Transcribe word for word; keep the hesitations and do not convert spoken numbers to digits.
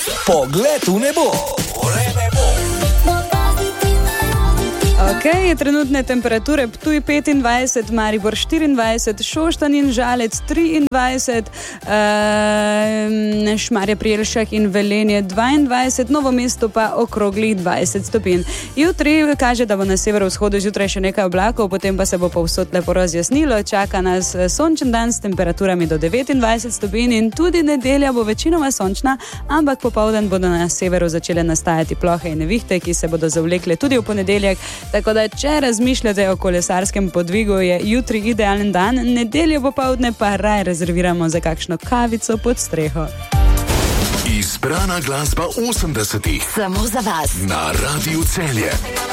Pogled v nebo. Vreme bo. Ok, trenutne temperature Ptuj petindvajset, Maribor štiriindvajset, Šoštanj in Žalec triindvajset, uh, Šmarje pri Jelšah in Velenje dvaindvajset, Novo mesto pa okroglih dvajset stopinj. Jutri kaže, da bo na severovzhodu zjutraj še nekaj oblakov, potem pa se bo povsod lepo razjasnilo. Čaka nas sončen dan s temperaturami do devetindvajset stopinj in tudi nedelja bo večinoma sončna, ampak popoldan bodo na severu začele nastajati plohe in nevihte, ki se bodo zavlekle tudi v ponedeljek. Tako da, če razmišljate o kolesarskem podvigu, je jutri idealen dan, nedeljo popoldne pa raj rezerviramo za kakšno kavico pod streho. Izbrana glasba osemdesetih. Samo za vas. Na Radiu Celje.